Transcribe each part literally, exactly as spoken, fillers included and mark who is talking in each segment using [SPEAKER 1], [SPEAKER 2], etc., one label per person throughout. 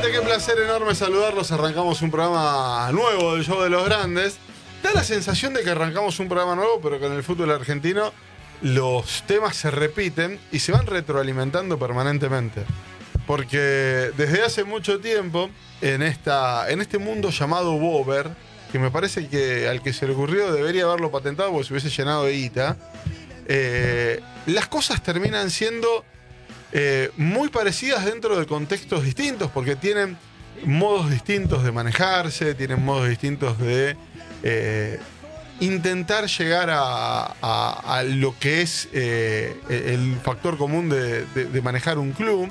[SPEAKER 1] gente? Qué placer enorme saludarlos. Arrancamos un programa nuevo del Show de los Grandes. Da la sensación de que arrancamos un programa nuevo, pero que en el fútbol argentino los temas se repiten y se van retroalimentando permanentemente. Porque desde hace mucho tiempo, en, esta, en este mundo llamado Bober, que me parece que al que se le ocurrió debería haberlo patentado porque se hubiese llenado de guita, eh, las cosas terminan siendo eh, muy parecidas dentro de contextos distintos, porque tienen modos distintos de manejarse, tienen modos distintos de eh, intentar llegar a, a, a lo que es eh, el factor común de, de, de manejar un club.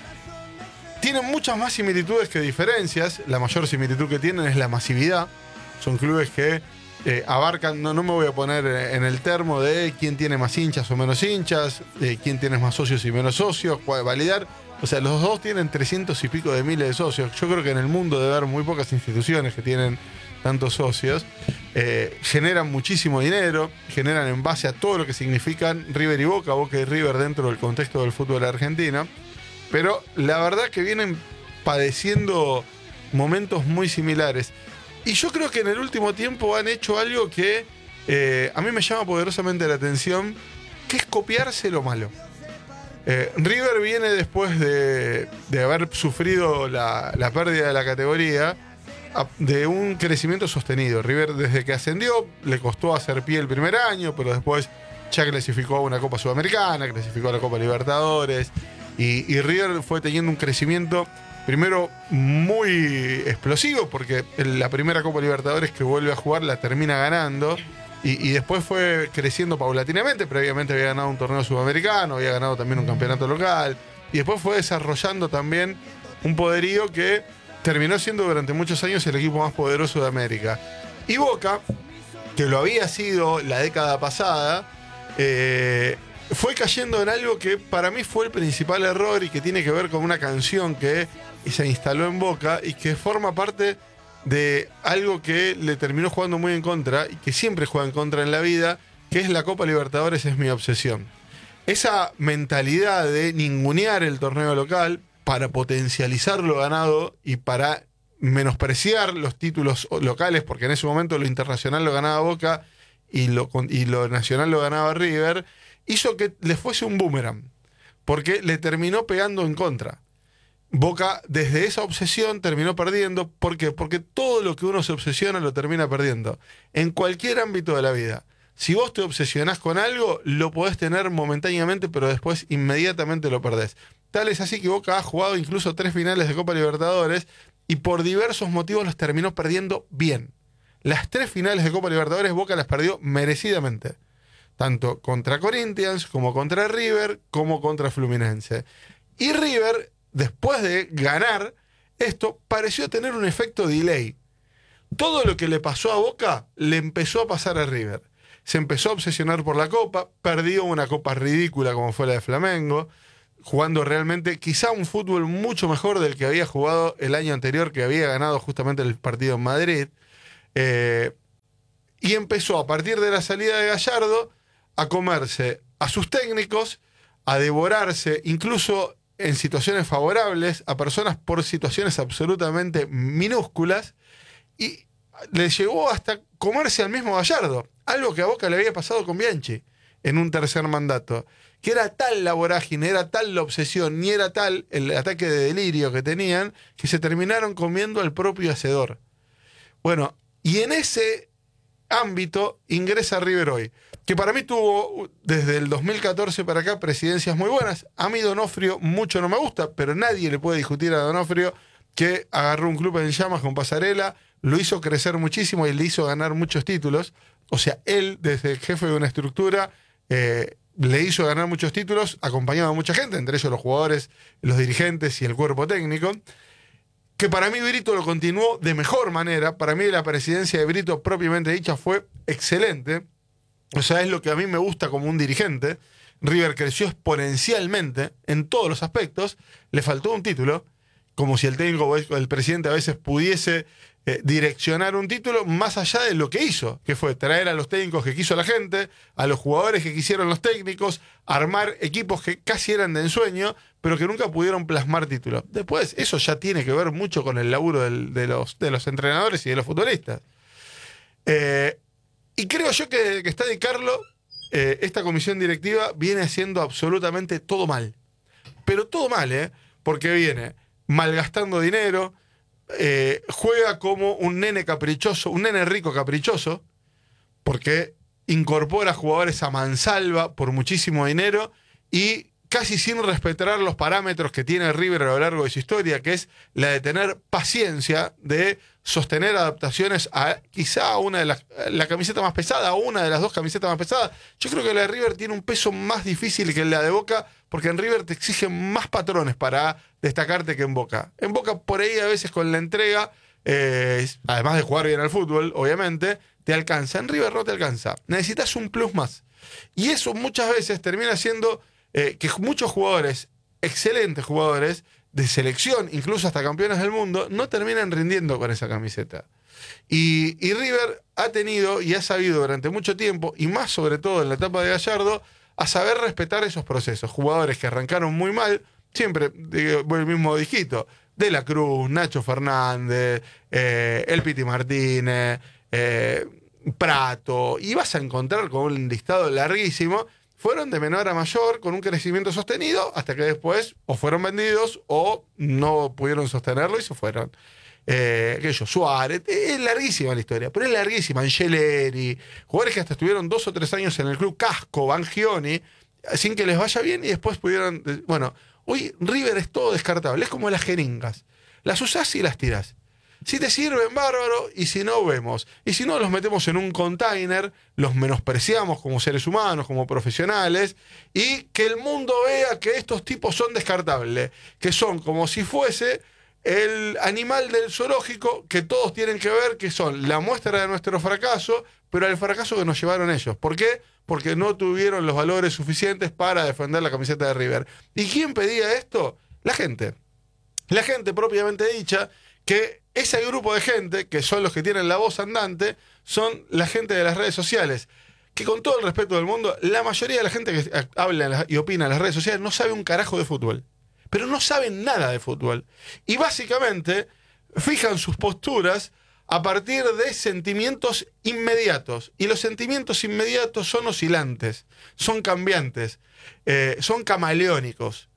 [SPEAKER 1] Tienen muchas más similitudes que diferencias. La mayor similitud que tienen es la masividad. Son clubes que eh, abarcan, no, no me voy a poner en el termo de quién tiene más hinchas o menos hinchas, de quién tiene más socios y menos socios, puede validar. O sea, los dos tienen trescientos y pico de miles de socios. Yo creo que en el mundo debe haber muy pocas instituciones que tienen tantos socios. Eh, generan muchísimo dinero, generan en base a todo lo que significan River y Boca, Boca y River dentro del contexto del fútbol argentino. Pero la verdad que vienen padeciendo momentos muy similares. Y yo creo que en el último tiempo han hecho algo que eh, a mí me llama poderosamente la atención, que es copiarse lo malo. Eh, River viene después de, de haber sufrido la, la pérdida de la categoría, a, de un crecimiento sostenido. River desde que ascendió le costó hacer pie el primer año, pero después ya clasificó a una Copa Sudamericana, clasificó a la Copa Libertadores. Y, y River fue teniendo un crecimiento, primero muy explosivo, porque la primera Copa Libertadores que vuelve a jugar la termina ganando, y, y después fue creciendo paulatinamente. Previamente había ganado un torneo sudamericano, había ganado también un campeonato local, y después fue desarrollando también un poderío que terminó siendo durante muchos años el equipo más poderoso de América. Y Boca, que lo había sido la década pasada, eh, fue cayendo en algo que para mí fue el principal error y que tiene que ver con una canción que se instaló en Boca y que forma parte de algo que le terminó jugando muy en contra y que siempre juega en contra en la vida, que es la Copa Libertadores es mi obsesión. Esa mentalidad de ningunear el torneo local para potencializar lo ganado y para menospreciar los títulos locales, porque en ese momento lo internacional lo ganaba Boca y lo, y lo nacional lo ganaba River, hizo que le fuese un boomerang, porque le terminó pegando en contra. Boca, desde esa obsesión, terminó perdiendo. ¿Por qué? Porque todo lo que uno se obsesiona lo termina perdiendo. En cualquier ámbito de la vida. Si vos te obsesionás con algo, lo podés tener momentáneamente, pero después inmediatamente lo perdés. Tal es así que Boca ha jugado incluso tres finales de Copa Libertadores y por diversos motivos los terminó perdiendo bien. Las tres finales de Copa Libertadores Boca las perdió merecidamente. Tanto contra Corinthians, como contra River, como contra Fluminense. Y River, después de ganar esto, pareció tener un efecto delay. Todo lo que le pasó a Boca, le empezó a pasar a River. Se empezó a obsesionar por la Copa, perdió una Copa ridícula como fue la de Flamengo, jugando realmente quizá un fútbol mucho mejor del que había jugado el año anterior, que había ganado justamente el partido en Madrid. Eh, y empezó, a partir de la salida de Gallardo, a comerse a sus técnicos, a devorarse, incluso en situaciones favorables, a personas por situaciones absolutamente minúsculas, y le llegó hasta comerse al mismo Gallardo, algo que a Boca le había pasado con Bianchi en un tercer mandato, que era tal la vorágine, era tal la obsesión, ni era tal el ataque de delirio que tenían, que se terminaron comiendo al propio hacedor. Bueno, y en ese ámbito ingresa River hoy, que para mí tuvo desde el dos mil catorce para acá presidencias muy buenas. A mí Donofrio mucho no me gusta, pero nadie le puede discutir a Donofrio que agarró un club en llamas con Pasarela, lo hizo crecer muchísimo y le hizo ganar muchos títulos. O sea, él, desde el jefe de una estructura, eh, le hizo ganar muchos títulos, acompañado a mucha gente, entre ellos los jugadores, los dirigentes y el cuerpo técnico. Que para mí Brito lo continuó de mejor manera. Para mí la presidencia de Brito propiamente dicha fue excelente. O sea, es lo que a mí me gusta como un dirigente. River creció exponencialmente en todos los aspectos. Le faltó un título, como si el técnico o el presidente a veces pudiese eh, direccionar un título más allá de lo que hizo, que fue traer a los técnicos que quiso la gente, a los jugadores que quisieron los técnicos, armar equipos que casi eran de ensueño, pero que nunca pudieron plasmar títulos. Después, eso ya tiene que ver mucho con el laburo del, de, los, de los entrenadores y de los futbolistas. Eh, y creo yo que, que está de Carlo, eh, esta comisión directiva viene haciendo absolutamente todo mal. Pero todo mal, ¿eh? Porque viene malgastando dinero, eh, juega como un nene caprichoso, un nene rico caprichoso, porque incorpora jugadores a mansalva por muchísimo dinero y casi sin respetar los parámetros que tiene River a lo largo de su historia, que es la de tener paciencia, de sostener adaptaciones a quizá una de las, la camiseta más pesada, o una de las dos camisetas más pesadas. Yo creo que la de River tiene un peso más difícil que la de Boca, porque en River te exigen más patrones para destacarte que en Boca. En Boca, por ahí a veces con la entrega, eh, además de jugar bien al fútbol, obviamente, te alcanza. En River no te alcanza. Necesitas un plus más. Y eso muchas veces termina siendo eh, que muchos jugadores, excelentes jugadores, de selección, incluso hasta campeones del mundo, no terminan rindiendo con esa camiseta. Y, y River ha tenido y ha sabido durante mucho tiempo, y más sobre todo en la etapa de Gallardo, a saber respetar esos procesos. Jugadores que arrancaron muy mal, siempre, digo, el mismo dijito, De la Cruz, Nacho Fernández, eh, El Piti Martínez, eh, Prato, y vas a encontrar con un listado larguísimo, fueron de menor a mayor, con un crecimiento sostenido, hasta que después o fueron vendidos o no pudieron sostenerlo y se fueron. Eh, aquello, Suárez, es larguísima la historia, pero es larguísima. Angeleri, jugadores que hasta estuvieron dos o tres años en el club, Casco, Bangioni, sin que les vaya bien y después pudieron. Bueno, hoy River es todo descartable, es como las jeringas. Las usás y las tirás. Si te sirven, bárbaro, y si no, vemos. Y si no, los metemos en un container, los menospreciamos como seres humanos, como profesionales, y que el mundo vea que estos tipos son descartables, que son como si fuese el animal del zoológico que todos tienen que ver, que son la muestra de nuestro fracaso, pero el fracaso que nos llevaron ellos. ¿Por qué? Porque no tuvieron los valores suficientes para defender la camiseta de River. ¿Y quién pedía esto? La gente. La gente propiamente dicha, que ese grupo de gente, que son los que tienen la voz andante, son la gente de las redes sociales, que con todo el respeto del mundo, la mayoría de la gente que habla y opina en las redes sociales no sabe un carajo de fútbol. Pero no saben nada de fútbol. Y básicamente fijan sus posturas a partir de sentimientos inmediatos. Y los sentimientos inmediatos son oscilantes, son cambiantes, eh, son camaleónicos.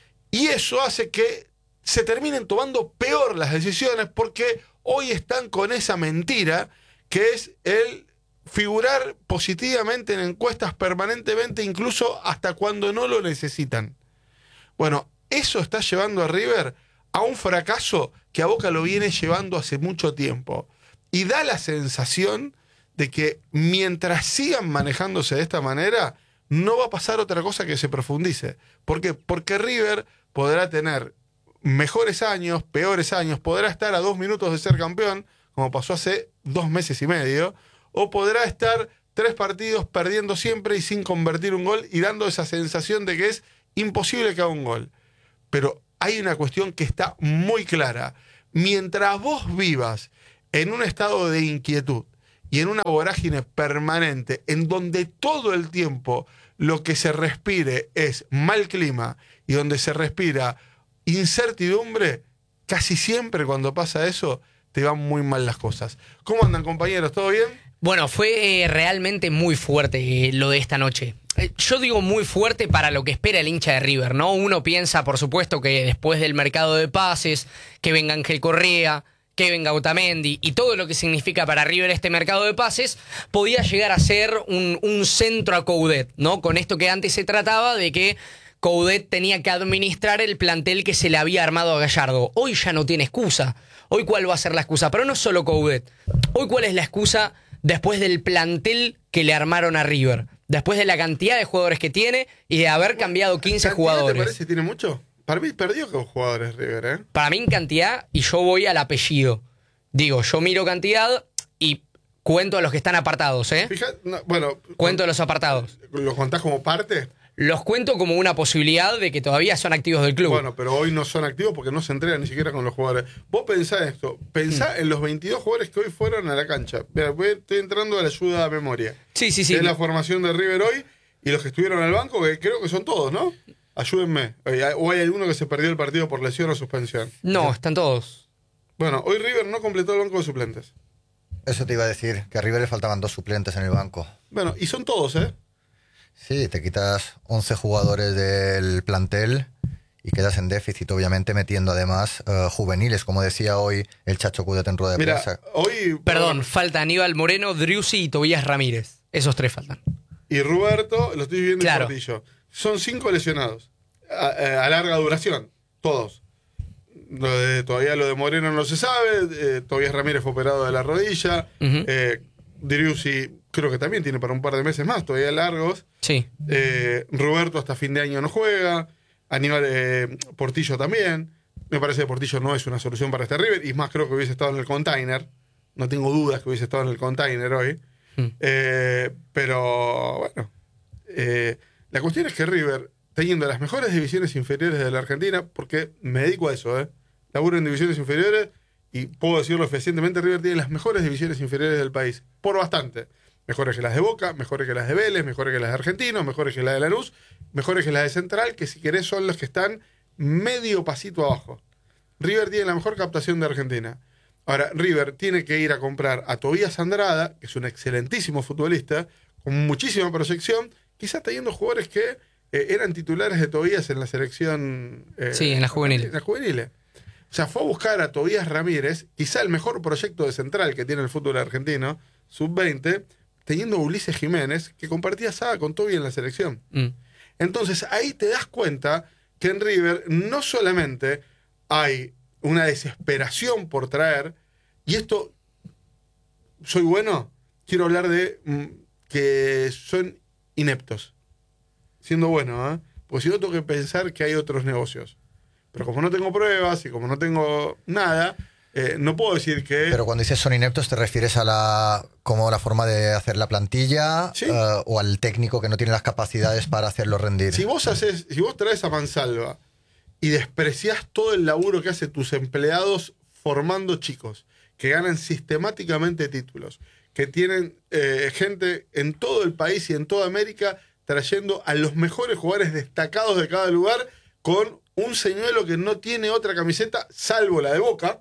[SPEAKER 1] Y eso hace que se terminen tomando peor las decisiones, porque hoy están con esa mentira que es el figurar positivamente en encuestas permanentemente, incluso hasta cuando no lo necesitan. Bueno, eso está llevando a River a un fracaso que a Boca lo viene llevando hace mucho tiempo. Y da la sensación de que mientras sigan manejándose de esta manera, no va a pasar otra cosa que se profundice. ¿Por qué? Porque River podrá tener mejores años, peores años, podrá estar a dos minutos de ser campeón, como pasó hace dos meses y medio, o podrá estar tres partidos perdiendo siempre y sin convertir un gol y dando esa sensación de que es imposible que haga un gol. Pero hay una cuestión que está muy clara. Mientras vos vivas en un estado de inquietud y en una vorágine permanente, en donde todo el tiempo lo que se respire es mal clima y donde se respira incertidumbre, casi siempre cuando pasa eso, te van muy mal las cosas. ¿Cómo andan, compañeros? ¿Todo bien?
[SPEAKER 2] Bueno, fue eh, realmente muy fuerte eh, lo de esta noche. Eh, yo digo muy fuerte para lo que espera el hincha de River, ¿no? Uno piensa, por supuesto, que después del mercado de pases, que venga Ángel Correa, que venga Otamendi y todo lo que significa para River este mercado de pases, podía llegar a ser un, un centro a Coudet, ¿no? Con esto que antes se trataba de que Coudet tenía que administrar el plantel que se le había armado a Gallardo. Hoy ya no tiene excusa. Hoy cuál va a ser la excusa, pero no solo Coudet. Hoy cuál es la excusa después del plantel que le armaron a River, después de la cantidad de jugadores que tiene y de haber cambiado quince jugadores.
[SPEAKER 1] ¿Te parece que tiene mucho? Para mí perdió con jugadores River, ¿eh?
[SPEAKER 2] Para mí en cantidad, y yo voy al apellido. Digo, yo miro cantidad y cuento a los que están apartados, ¿eh?
[SPEAKER 1] Fija, no, bueno,
[SPEAKER 2] cuento a los apartados.
[SPEAKER 1] ¿Los contás como parte?
[SPEAKER 2] los cuento como una posibilidad de que todavía son activos del club.
[SPEAKER 1] Bueno, pero hoy no son activos porque no se entrenan ni siquiera con los jugadores. Vos pensá esto, pensá mm. en los veintidós jugadores que hoy fueron a la cancha. Mira, estoy entrando a la ayuda a memoria.
[SPEAKER 2] Sí, sí, sí.
[SPEAKER 1] Es la formación de River hoy y los que estuvieron al banco, que creo que son todos, ¿no? Ayúdenme. ¿O hay alguno que se perdió el partido por lesión o suspensión?
[SPEAKER 2] No, están todos.
[SPEAKER 1] Bueno, hoy River no completó el banco de suplentes.
[SPEAKER 3] Eso te iba a decir, que a River le faltaban dos suplentes en el banco.
[SPEAKER 1] Bueno, y son todos, ¿eh?
[SPEAKER 3] Sí, te quitas once jugadores del plantel y quedas en déficit, obviamente metiendo además uh, juveniles, como decía hoy el Chacho Cudet en rueda de
[SPEAKER 1] Mira,
[SPEAKER 3] prensa.
[SPEAKER 1] Hoy,
[SPEAKER 2] Perdón, falta Aníbal Moreno, Driussi y Tobías Ramírez. Esos tres faltan.
[SPEAKER 1] Y Roberto, lo estoy viendo
[SPEAKER 2] claro.
[SPEAKER 1] en Portillo. Son cinco lesionados. A, a, a larga duración, todos. Lo de, todavía lo de Moreno no se sabe. Eh, Tobías Ramírez fue operado de la rodilla. Uh-huh. eh, Driussi creo que también tiene para un par de meses más, todavía largos.
[SPEAKER 2] Sí.
[SPEAKER 1] Eh, Roberto hasta fin de año no juega. Aníbal eh, Portillo también. Me parece que Portillo no es una solución para este River. Y más, creo que hubiese estado en el container. No tengo dudas que hubiese estado en el container hoy. Mm. Eh, pero bueno. Eh, la cuestión es que River, teniendo las mejores divisiones inferiores de la Argentina, porque me dedico a eso, ¿eh? Laburo en divisiones inferiores y puedo decirlo fehacientemente, River tiene las mejores divisiones inferiores del país. Por bastante. Mejores que las de Boca, mejores que las de Vélez, mejores que las de Argentinos, mejores que las de Lanús, mejores que las de Central, que si querés son los que están medio pasito abajo. River tiene la mejor captación de Argentina. Ahora, River tiene que ir a comprar a Tobías Andrada, que es un excelentísimo futbolista, con muchísima proyección, quizás teniendo jugadores que eh, eran titulares de Tobías en la selección... Eh,
[SPEAKER 2] sí, en la juvenil.
[SPEAKER 1] En la juvenil. O sea, fue a buscar a Tobías Ramírez, quizá el mejor proyecto de Central que tiene el fútbol argentino, sub veinte, teniendo a Ulises Jiménez, que compartía saga con Toby en la selección. Mm. Entonces, ahí te das cuenta que en River no solamente hay una desesperación por traer, y esto, soy bueno, quiero hablar de mm, que son ineptos. Siendo bueno, ¿eh? Porque si no tengo que pensar que hay otros negocios. Pero como no tengo pruebas y como no tengo nada... Eh, no puedo decir que...
[SPEAKER 3] Pero cuando dices son ineptos, ¿te refieres a la como la forma de hacer la plantilla? ¿Sí? uh, o al técnico que no tiene las capacidades para hacerlo rendir?
[SPEAKER 1] Si vos haces, si vos traes a Mansalva y despreciás todo el laburo que hacen tus empleados formando chicos, que ganan sistemáticamente títulos, que tienen eh, gente en todo el país y en toda América trayendo a los mejores jugadores destacados de cada lugar con un señuelo que no tiene otra camiseta salvo la de Boca.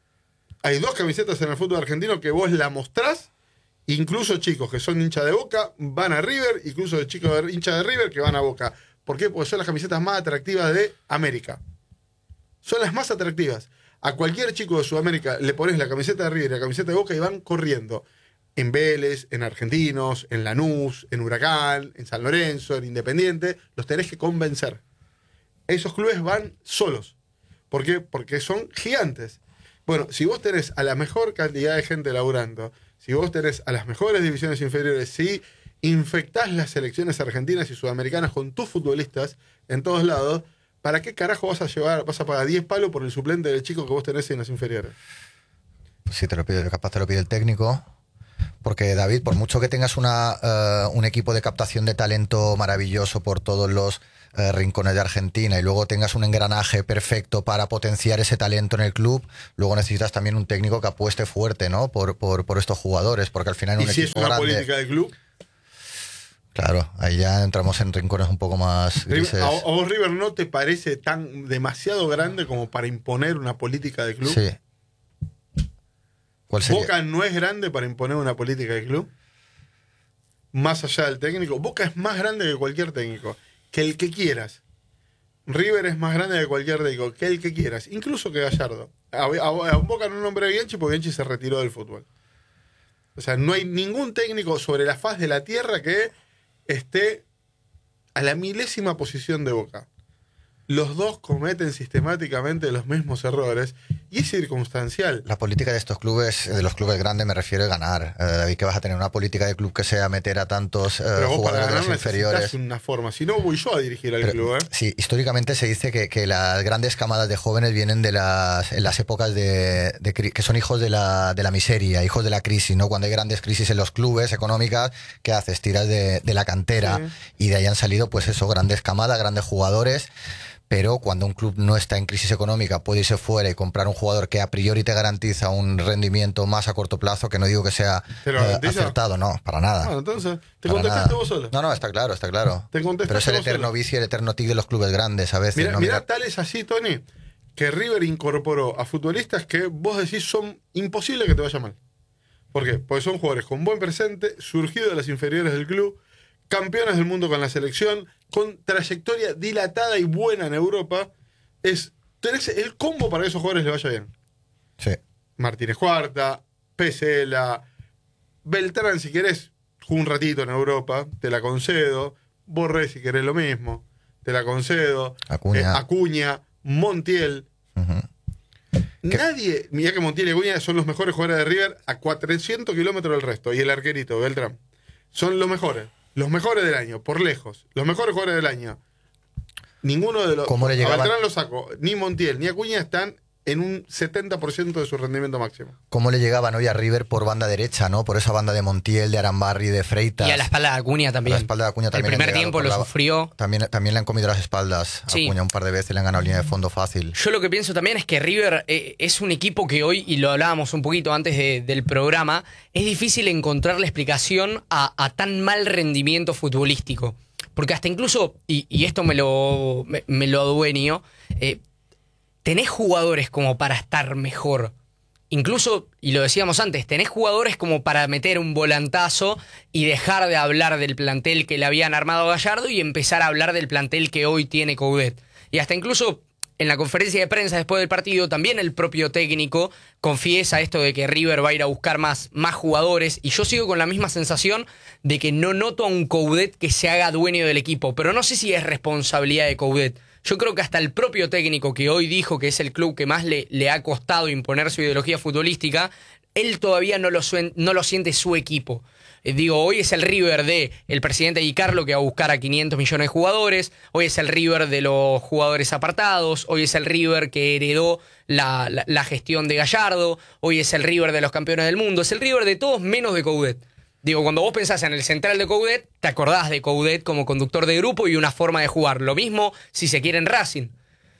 [SPEAKER 1] Hay dos camisetas en el fútbol argentino que vos la mostrás, incluso chicos que son hinchas de Boca van a River, incluso chicos de, hinchas de River que van a Boca. ¿Por qué? Porque son las camisetas más atractivas de América. Son las más atractivas. A cualquier chico de Sudamérica le pones la camiseta de River y la camiseta de Boca y van corriendo. En Vélez, en Argentinos, en Lanús, en Huracán, en San Lorenzo, en Independiente, los tenés que convencer. Esos clubes van solos. ¿Por qué? Porque son gigantes. Bueno, si vos tenés a la mejor cantidad de gente laburando, si vos tenés a las mejores divisiones inferiores, si infectás las selecciones argentinas y sudamericanas con tus futbolistas en todos lados, ¿para qué carajo vas a llevar, vas a pagar diez palos por el suplente del chico que vos tenés en las inferiores?
[SPEAKER 3] Pues sí, te lo pide, capaz te lo pide el técnico. Porque, David, por mucho que tengas una, uh, un equipo de captación de talento maravilloso por todos los uh, rincones de Argentina y luego tengas un engranaje perfecto para potenciar ese talento en el club, luego necesitas también un técnico que apueste fuerte, ¿no? Por, por, por estos jugadores, porque al final en un
[SPEAKER 1] ¿Y si
[SPEAKER 3] equipo
[SPEAKER 1] es una
[SPEAKER 3] grande,
[SPEAKER 1] política del club?
[SPEAKER 3] Claro, ahí ya entramos en rincones un poco más grises.
[SPEAKER 1] ¿A, a vos, River, no te parece tan demasiado grande como para imponer una política de club?
[SPEAKER 3] Sí. ¿Cuál sería?
[SPEAKER 1] ¿Boca no es grande para imponer una política de club? Más allá del técnico. Boca es más grande que cualquier técnico. Que el que quieras. River es más grande que cualquier técnico. Que el que quieras. Incluso que Gallardo. A, a, a Boca no nombré a Bianchi porque Bianchi se retiró del fútbol. O sea, no hay ningún técnico sobre la faz de la tierra que esté a la milésima posición de Boca. los dos cometen sistemáticamente los mismos errores y es circunstancial.
[SPEAKER 3] La política de estos clubes, de los clubes grandes, me refiero a ganar. Eh, David, que vas a tener una política de club que sea meter a tantos eh,
[SPEAKER 1] Pero vos
[SPEAKER 3] jugadores
[SPEAKER 1] para
[SPEAKER 3] de
[SPEAKER 1] ganar
[SPEAKER 3] los inferiores.
[SPEAKER 1] necesitas una forma. Si no, voy yo a dirigir al
[SPEAKER 3] Pero,
[SPEAKER 1] club. ¿eh?
[SPEAKER 3] Sí, históricamente se dice que, que las grandes camadas de jóvenes vienen de las, en las épocas de, de que son hijos de la, de la miseria, hijos de la crisis, ¿no? Cuando hay grandes crisis en los clubes económicas, ¿qué haces? Tiras de, de la cantera
[SPEAKER 1] Sí.
[SPEAKER 3] y de ahí han salido, pues eso, grandes camadas, grandes jugadores. Pero cuando un club no está en crisis económica, puede irse fuera y comprar un jugador que a priori te garantiza un rendimiento más a corto plazo, que no digo que sea
[SPEAKER 1] ¿Te lo
[SPEAKER 3] eh,
[SPEAKER 1] garantiza?
[SPEAKER 3] acertado, no, para nada.
[SPEAKER 1] Bueno, entonces, ¿te
[SPEAKER 3] Para
[SPEAKER 1] contestaste
[SPEAKER 3] nada.
[SPEAKER 1] vos solo?
[SPEAKER 3] No, no, está claro, está claro.
[SPEAKER 1] Te contestaste
[SPEAKER 3] Pero es el
[SPEAKER 1] vos
[SPEAKER 3] eterno
[SPEAKER 1] solo.
[SPEAKER 3] vicio y el eterno tic de los clubes grandes a veces.
[SPEAKER 1] Mira,
[SPEAKER 3] ¿no?
[SPEAKER 1] mira,
[SPEAKER 3] Mira-
[SPEAKER 1] tal es así, Tony, que River incorporó a futbolistas que vos decís son imposibles que te vaya mal. ¿Por qué? Porque son jugadores con buen presente, surgidos de las inferiores del club, campeones del mundo con la selección, con trayectoria dilatada y buena en Europa. Es, tenés el combo para que esos jugadores les vaya bien.
[SPEAKER 3] Sí.
[SPEAKER 1] Martínez Cuarta, Pesela, Beltrán, si querés, jugó un ratito en Europa, te la concedo. Borré, si querés lo mismo, te la concedo.
[SPEAKER 3] Acuña.
[SPEAKER 1] Eh, Acuña, Montiel.
[SPEAKER 3] Ujú.
[SPEAKER 1] Nadie, mira que Montiel y Acuña son los mejores jugadores de River a cuatrocientos kilómetros del resto. Y el arquerito, Beltrán. Son los mejores. Los mejores del año, por lejos. Los mejores jugadores del año. Ninguno de los.
[SPEAKER 3] ¿Cómo le
[SPEAKER 1] a
[SPEAKER 3] llegaban-
[SPEAKER 1] Beltrán lo saco. Ni Montiel ni Acuña están en un setenta por ciento de su rendimiento máximo.
[SPEAKER 3] Cómo le llegaban hoy a River por banda derecha, ¿no? Por esa banda de Montiel, de Arambarri, de Freitas.
[SPEAKER 2] Y a la espalda de Acuña
[SPEAKER 3] A
[SPEAKER 2] también.
[SPEAKER 3] la espalda de Acuña también.
[SPEAKER 2] El
[SPEAKER 3] le han
[SPEAKER 2] primer
[SPEAKER 3] llegado
[SPEAKER 2] tiempo
[SPEAKER 3] por
[SPEAKER 2] lo
[SPEAKER 3] la-
[SPEAKER 2] sufrió.
[SPEAKER 3] También, también le han comido las espaldas a
[SPEAKER 2] Sí.
[SPEAKER 3] Acuña un par de veces, le han ganado línea de fondo fácil.
[SPEAKER 2] Yo lo que pienso también es que River eh, es un equipo que hoy, y lo hablábamos un poquito antes de- del programa, es difícil encontrar la explicación a, a tan mal rendimiento futbolístico. Porque hasta incluso, y, y esto me lo, me, me lo adueño, eh, tenés jugadores como para estar mejor. Incluso, y lo decíamos antes, tenés jugadores como para meter un volantazo y dejar de hablar del plantel que le habían armado a Gallardo y empezar a hablar del plantel que hoy tiene Coudet. Y hasta incluso en la conferencia de prensa después del partido, también el propio técnico confiesa esto de que River va a ir a buscar más, más jugadores. Y yo sigo con la misma sensación de que no noto a un Coudet que se haga dueño del equipo. Pero no sé si es responsabilidad de Coudet. Yo creo que hasta el propio técnico que hoy dijo que es el club que más le, le ha costado imponer su ideología futbolística, él todavía no lo, suen- no lo siente su equipo. Eh, digo, hoy es el River de el presidente Di Carlo que va a buscar a quinientos millones de jugadores, hoy es el River de los jugadores apartados, hoy es el River que heredó la, la, la gestión de Gallardo, hoy es el River de los campeones del mundo, es el River de todos menos de Coudet. Digo, cuando vos pensás en el central de Coudet, te acordás de Coudet como conductor de grupo y una forma de jugar. Lo mismo si se quiere en Racing.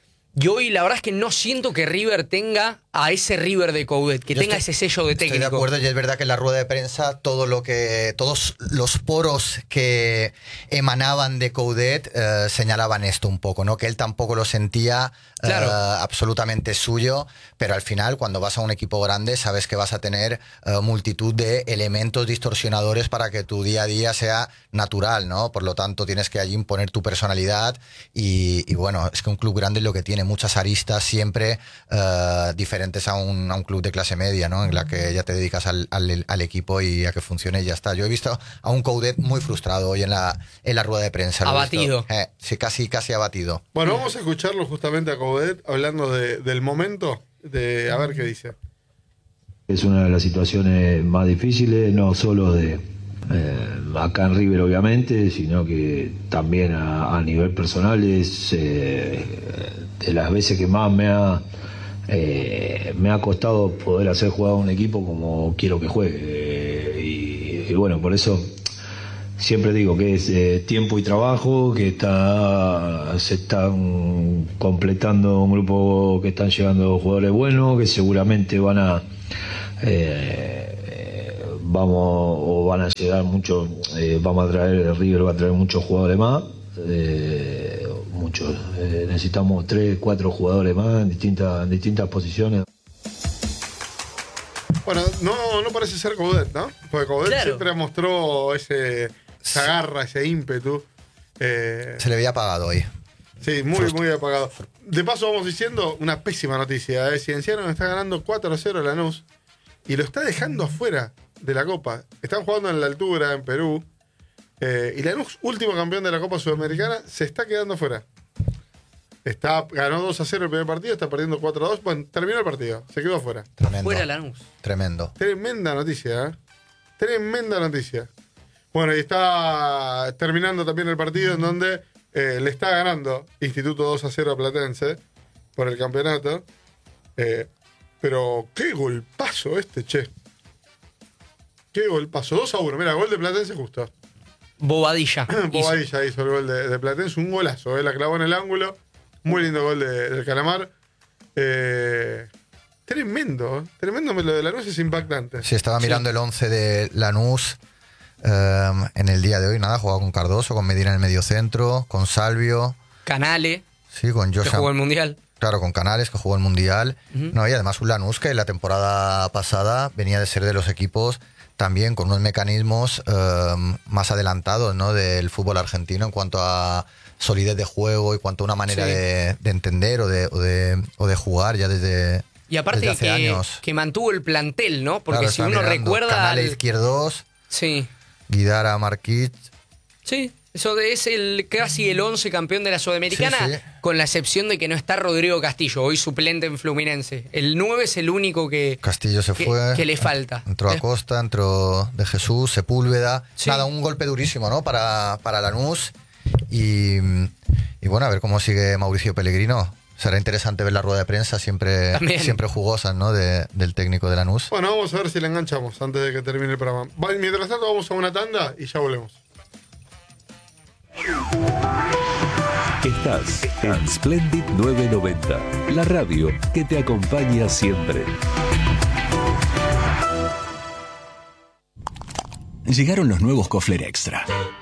[SPEAKER 2] Yo hoy la verdad es que no siento que River tenga a ese River de Coudet, que
[SPEAKER 3] Yo
[SPEAKER 2] tenga
[SPEAKER 3] estoy-
[SPEAKER 2] ese sello de técnico.
[SPEAKER 3] Estoy de acuerdo, y es verdad que en la rueda de prensa todo lo que todos los poros que emanaban de Coudet eh, señalaban esto un poco, ¿no? Que él tampoco lo sentía eh,
[SPEAKER 2] Claro.
[SPEAKER 3] absolutamente suyo, pero al final cuando vas a un equipo grande sabes que vas a tener eh, multitud de elementos distorsionadores para que tu día a día sea natural, ¿no? Por lo tanto tienes que allí imponer tu personalidad y, y bueno, es que un club grande es lo que tiene muchas aristas siempre eh, diferentes a un, a un club de clase media, ¿no? En la que ya te dedicas al, al, al equipo y a que funcione y ya está. Yo he visto a un Coudet muy frustrado hoy en la, en la rueda de prensa. Lo he
[SPEAKER 2] Abatido.
[SPEAKER 3] visto. Eh, sí, casi, casi abatido.
[SPEAKER 1] Bueno, vamos a escucharlo justamente a Coudet hablando de- del momento, de a ver qué dice.
[SPEAKER 4] Es una de las situaciones más difíciles, no solo de eh, acá en River obviamente, sino que también a, a nivel personal es eh, de las veces que más me ha eh, me ha costado poder hacer jugar a un equipo como quiero que juegue. Eh, y, y bueno, por eso siempre digo que es eh, tiempo y trabajo, que está se están completando un grupo, que están llegando jugadores buenos, que seguramente van a eh, vamos o van a llegar muchos, eh, vamos a traer, River va a traer muchos jugadores más, eh, muchos, eh, necesitamos tres, cuatro jugadores más en distintas, en distintas posiciones.
[SPEAKER 1] Bueno, no, no parece ser Coudet, ¿no? Porque Coudet
[SPEAKER 2] Claro.
[SPEAKER 1] siempre mostró ese, esa garra, ese ímpetu. Eh,
[SPEAKER 3] Se le había apagado hoy.
[SPEAKER 1] sí, muy, muy apagado. De paso, vamos diciendo una pésima noticia. ¿eh? Cienciano está ganando cuatro a cero a Lanús y lo está dejando afuera de la Copa. Están jugando en la altura, en Perú. Eh, y Lanús, último campeón de la Copa Sudamericana, se está quedando afuera. Está, ganó dos a cero el primer partido, está perdiendo cuatro a dos. Bueno, terminó el partido, se quedó afuera.
[SPEAKER 3] Tremendo.
[SPEAKER 2] Fuera Lanús.
[SPEAKER 3] Tremendo.
[SPEAKER 1] Tremenda noticia, ¿eh? Tremenda noticia. Bueno, y está terminando también el partido en donde eh, le está ganando Instituto dos a cero a Platense por el campeonato. Eh, pero qué golpazo este, che. Qué golpazo. dos a uno. Mira, gol de Platense justo.
[SPEAKER 2] Bobadilla.
[SPEAKER 1] Bobadilla hizo el gol de, de Platense. Un golazo, ¿eh? La clavó en el ángulo. Muy lindo gol de, del Calamar. Eh, tremendo, ¿eh? Tremendo. Lo de Lanús es impactante.
[SPEAKER 3] Sí, estaba mirando sí. el once de Lanús eh, en el día de hoy. Nada, jugaba con Cardoso, con Medina en el medio centro, con Salvio.
[SPEAKER 2] Canale.
[SPEAKER 3] Sí, con Joshua.
[SPEAKER 2] Que jugó el Mundial.
[SPEAKER 3] Claro, con Canales, que jugó el Mundial. Uh-huh. No, y además un Lanús que la temporada pasada venía de ser de los equipos también con unos mecanismos eh, más adelantados, ¿no? Del fútbol argentino en cuanto a solidez de juego y cuanto a una manera sí. de, de entender o de, o, de, o de jugar ya desde,
[SPEAKER 2] y aparte
[SPEAKER 3] desde hace
[SPEAKER 2] que,
[SPEAKER 3] años.
[SPEAKER 2] Que mantuvo el plantel, ¿no? Porque
[SPEAKER 3] claro,
[SPEAKER 2] si uno
[SPEAKER 3] mirando.
[SPEAKER 2] recuerda...
[SPEAKER 3] Canales
[SPEAKER 2] al...
[SPEAKER 3] Izquierdos,
[SPEAKER 2] sí.
[SPEAKER 3] Guidara, Marquich.
[SPEAKER 2] Sí, eso es el casi el once campeón de la Sudamericana, sí, sí. con la excepción de que no está Rodrigo Castillo, hoy suplente en Fluminense. El nueve es el único que,
[SPEAKER 3] Castillo se
[SPEAKER 2] que,
[SPEAKER 3] fue,
[SPEAKER 2] que le falta.
[SPEAKER 3] Entró Acosta, entró De Jesús, Sepúlveda. Sí. Nada, un golpe durísimo, ¿no? Para, para Lanús. Y, y bueno, a ver cómo sigue Mauricio Pellegrino. Será interesante ver la rueda de prensa, siempre, siempre jugosa, ¿no? De, del técnico de Lanús.
[SPEAKER 1] Bueno, vamos a ver si le enganchamos antes de que termine el programa. Mientras tanto, vamos a una tanda y ya volvemos.
[SPEAKER 5] Estás en Splendid novecientos noventa, la radio que te acompaña siempre.
[SPEAKER 6] Llegaron los nuevos Kofler Extra.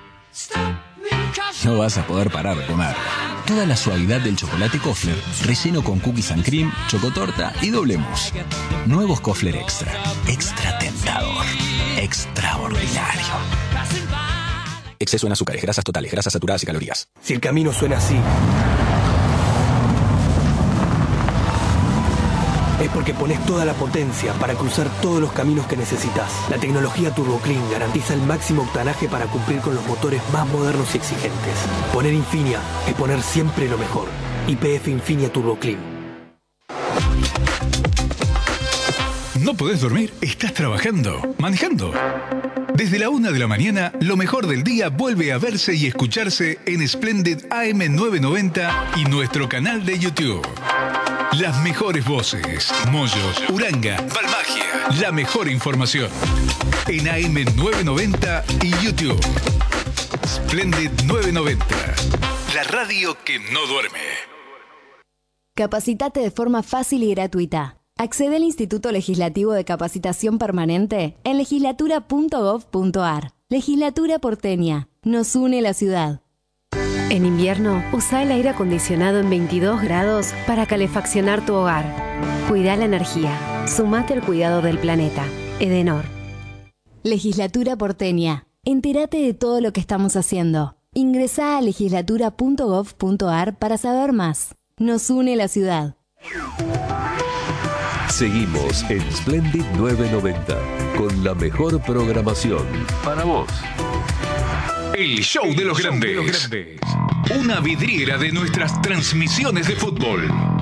[SPEAKER 6] No vas a poder parar de comer. Toda la suavidad del chocolate Kofler, relleno con cookies and cream, chocotorta y doble mousse. Nuevos Kofler Extra. Extra tentador. Extraordinario. Exceso en azúcares, grasas totales, grasas saturadas y calorías.
[SPEAKER 7] Si el camino suena así, es porque pones toda la potencia para cruzar todos los caminos que necesitas. La tecnología Turbo Clean garantiza el máximo octanaje para cumplir con los motores más modernos y exigentes. Poner Infinia es poner siempre lo mejor. Y P F Infinia Turbo Clean.
[SPEAKER 8] ¿No podés dormir? ¿Estás trabajando? ¿Manejando? Desde la una de la mañana, lo mejor del día vuelve a verse y escucharse en Splendid A M novecientos noventa y nuestro canal de YouTube. Las mejores voces, Moyo, Uranga, Balmagia, la mejor información. En A M novecientos noventa y YouTube. Splendid novecientos noventa, la radio que no duerme.
[SPEAKER 9] Capacitate de forma fácil y gratuita. Accede al Instituto Legislativo de Capacitación Permanente en legislatura punto gov punto ar. Legislatura porteña. Nos une la ciudad.
[SPEAKER 10] En invierno, usa el aire acondicionado en veintidós grados para calefaccionar tu hogar. Cuida la energía. Sumate al cuidado del planeta. Edenor.
[SPEAKER 9] Legislatura porteña. Entérate de todo lo que estamos haciendo. Ingresá a legislatura punto gov punto ar para saber más. Nos une la ciudad.
[SPEAKER 5] Seguimos en Splendid novecientos noventa con la mejor programación para vos.
[SPEAKER 8] El show de los grandes. Una vidriera de nuestras transmisiones de fútbol.